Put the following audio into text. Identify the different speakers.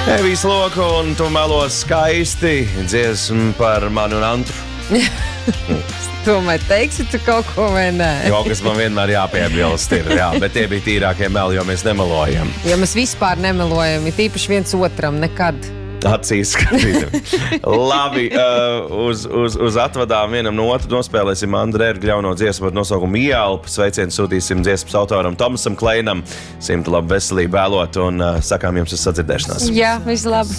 Speaker 1: Evijas Loka un Tu melo skaisti dziesma par mani un Antru.
Speaker 2: Tomēr teiksi tu kaut ko vai nē?
Speaker 1: Jo, kas man vienmēr jāpiebilst ir, jā, bet tie bija tīrākie meli, jo mēs nemelojam.
Speaker 2: Jo mēs vispār nemelojam, ir tīpaši viens otram nekad.
Speaker 1: Acīs skatītam. Labi, uz atvadām vienam no otru nospēlēsim Andra Ērgļa jauno dziesmu ar nosaukumu Ieelpa. Sveicienu sūtīsim dziesmas autoram Tomasam Kleinam. Simtu labu veselību vēlot un sakām jums uz sadzirdēšanās.
Speaker 2: Jā, visu labi.